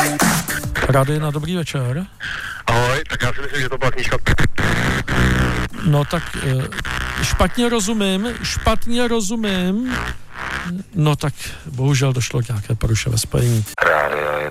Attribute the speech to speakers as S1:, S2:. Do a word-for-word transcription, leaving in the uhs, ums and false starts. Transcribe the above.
S1: Rádio na dobrý večer.
S2: Ahoj, tak já si myslím, že to byla knížka.
S1: No tak špatně rozumím, špatně rozumím. No tak bohužel došlo k nějaké poruše ve spojení.
S2: Rádio